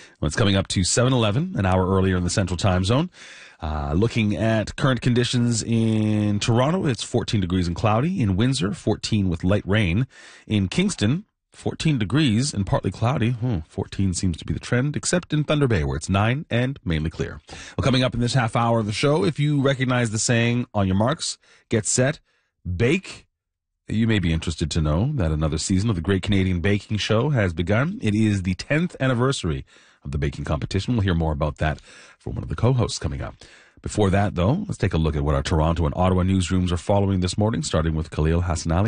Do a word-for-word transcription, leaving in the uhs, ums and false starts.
Well, it's coming up to seven eleven, an hour earlier in the Central Time Zone. Uh, looking at current conditions in Toronto, it's fourteen degrees and cloudy. In Windsor, fourteen with light rain. In Kingston, fourteen degrees and partly cloudy. Hmm, fourteen seems to be the trend, except in Thunder Bay, where it's nine and mainly clear. Well, coming up in this half hour of the show, if you recognize the saying, on your marks, get set, bake, you may be interested to know that another season of the Great Canadian Baking Show has begun. It is the tenth anniversary of the baking competition. We'll hear more about that from one of the co-hosts coming up. Before that, though, let's take a look at what our Toronto and Ottawa newsrooms are following this morning, starting with Khalil Hassanali.